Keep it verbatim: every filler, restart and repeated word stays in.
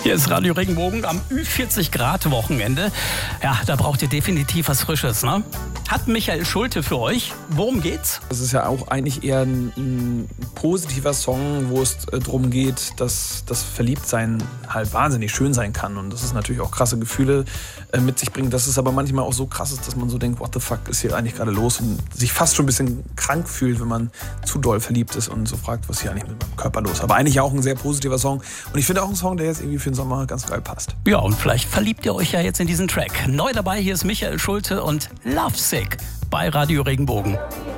Hier ist Radio Regenbogen am Ü vierzig Grad Wochenende. Ja, da braucht ihr definitiv was Frisches, ne? Hat Michael Schulte für euch. Worum geht's? Das ist ja auch eigentlich eher ein, ein positiver Song, wo es äh, darum geht, dass das Verliebtsein halt wahnsinnig schön sein kann. Und das ist natürlich auch krasse Gefühle äh, mit sich bringt. Dass es aber manchmal auch so krass ist, dass man so denkt, what the fuck ist hier eigentlich gerade los? Und sich fast schon ein bisschen krank fühlt, wenn man zu doll verliebt ist und so fragt, was hier eigentlich mit meinem Körper los ist. Aber eigentlich auch ein sehr positiver Song. Und ich finde auch ein Song, der jetzt irgendwie für den Sommer ganz geil passt. Ja, und vielleicht verliebt ihr euch ja jetzt in diesen Track. Neu dabei, hier ist Michael Schulte und Lovesick bei Radio Regenbogen.